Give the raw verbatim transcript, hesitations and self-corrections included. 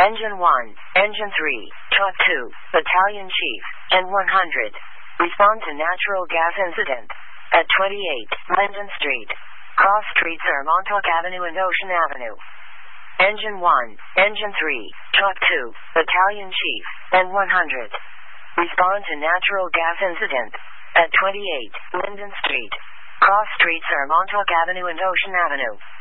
Engine one, Engine three, Truck two, Battalion Chief, N one hundred. Respond to natural gas incident at twenty-eight, Linden Street. Cross streets are Montauk Avenue and Ocean Avenue. Engine one, Engine three, Truck two, Battalion Chief, N one hundred. Respond to natural gas incident at twenty-eight, Linden Street. Cross streets are Montauk Avenue and Ocean Avenue.